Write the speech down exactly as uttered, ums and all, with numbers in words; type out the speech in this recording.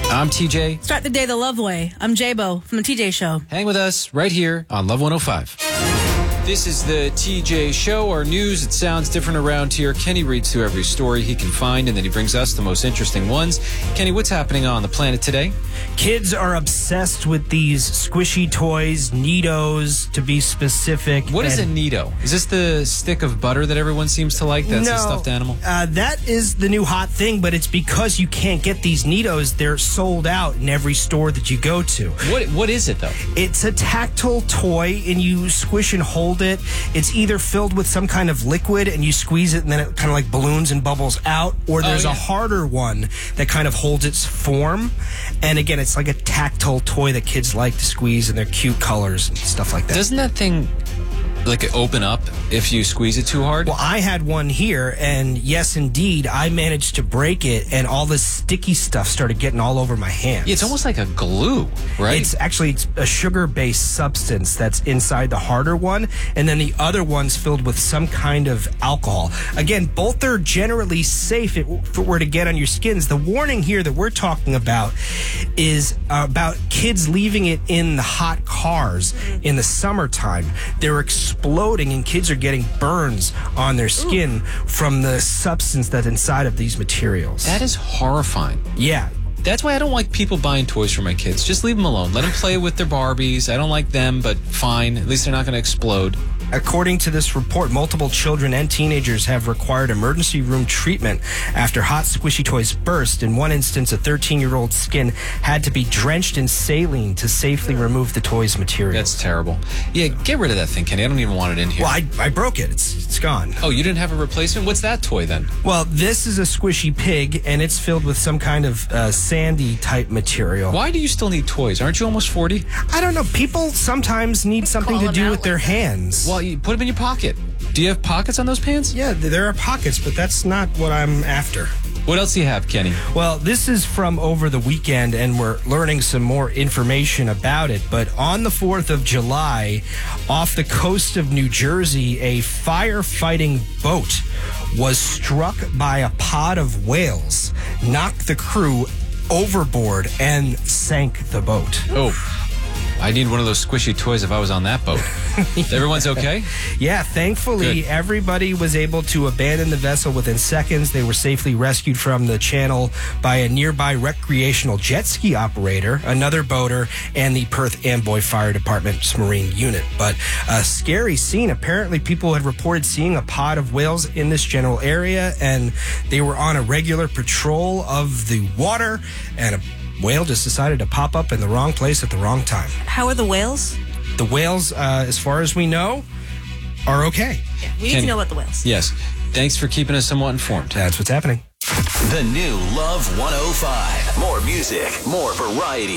I'm T J. Start the day the love way. I'm J-Bo from the T J Show. Hang with us right here on Love one oh five. This is the T J Show, our news. It sounds different around here. Kenny reads through every story he can find, and then he brings us the most interesting ones. Kenny, what's happening on the planet today? Kids are obsessed with these squishy toys, Neatos, to be specific. What is a Neato? Is this the stick of butter that everyone seems to like? That's no, a stuffed animal? Uh, that is the new hot thing, but it's because you can't get these Neatos. They're sold out in every store that you go to. What What is it, though? It's a tactile toy, and you squish and hold it. It's either filled with some kind of liquid, and you squeeze it, and then it kind of like balloons and bubbles out, or there's oh, yeah. a harder one that kind of holds its form. And again, it's like a tactile toy that kids like to squeeze, and they're cute colors and stuff like that. Doesn't that thing like open up if you squeeze it too hard? Well, I had one here, and yes, indeed, I managed to break it, and all this sticky stuff started getting all over my hands. Yeah, it's almost like a glue, right? It's actually it's a sugar-based substance that's inside the harder one, and then the other one's filled with some kind of alcohol. Again, both are generally safe if it were to get on your skins. The warning here that we're talking about is about kids leaving it in the hot cars in the summertime. They're exploding, and kids are getting burns on their skin Ooh. from the substance that's inside of these materials. That is horrifying. Yeah. That's why I don't like people buying toys for my kids. Just leave them alone. Let them play with their Barbies. I don't like them, but fine. At least they're not going to explode. According to this report, multiple children and teenagers have required emergency room treatment after hot squishy toys burst. In one instance, a thirteen-year-old's skin had to be drenched in saline to safely remove the toy's material. That's terrible. Yeah, get rid of that thing, Kenny. I don't even want it in here. Well, I, I broke it. It's it's gone. Oh, you didn't have a replacement? What's that toy then? Well, this is a squishy pig, and it's filled with some kind of uh, sandy-type material. Why do you still need toys? Aren't you almost forty? I don't know. People sometimes need something to do with their hands. Well, you put them in your pocket. Do you have pockets on those pants? Yeah, there are pockets, but that's not what I'm after. What else do you have, Kenny? Well, this is from over the weekend, and we're learning some more information about it. But on the fourth of July, off the coast of New Jersey, a firefighting boat was struck by a pod of whales, knocked the crew overboard, and sank the boat. Oh. I need one of those squishy toys if I was on that boat. yeah. Everyone's okay? Yeah, thankfully, Good. everybody was able to abandon the vessel within seconds. They were safely rescued from the channel by a nearby recreational jet ski operator, another boater, and the Perth Amboy Fire Department's Marine unit. But a scary scene. Apparently, people had reported seeing a pod of whales in this general area, and they were on a regular patrol of the water, and a whale just decided to pop up in the wrong place at the wrong time. How are the whales? The whales, uh, as far as we know, are okay. Yeah, we need Can, to know about the whales. Yes. Thanks for keeping us somewhat informed. That's what's happening. The new Love one oh five. More music, more variety.